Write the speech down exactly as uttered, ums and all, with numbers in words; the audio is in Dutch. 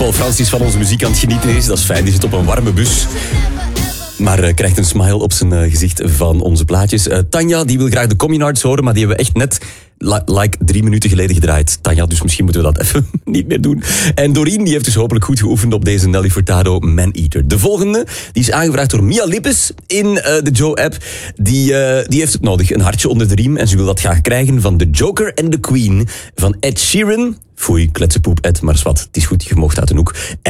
Paul Francis van onze muziek aan het genieten is. Dat is fijn, die zit op een warme bus. Maar uh, krijgt een smile op zijn uh, gezicht van onze plaatjes. Uh, Tanja, die wil graag de Communards horen, maar die hebben we echt net li- like drie minuten geleden gedraaid. Tanja, dus misschien moeten we dat even niet meer doen. En Doreen, die heeft dus hopelijk goed geoefend op deze Nelly Furtado Man-Eater. De volgende, die is aangevraagd door Mia Lippes in uh, de Joe-app. Die, uh, die heeft het nodig, een hartje onder de riem. En ze wil dat graag krijgen van The Joker and the Queen van Ed Sheeran. Foei, kletsenpoep, Ed, maar zwart. Het is goed, je mocht uit een hoek.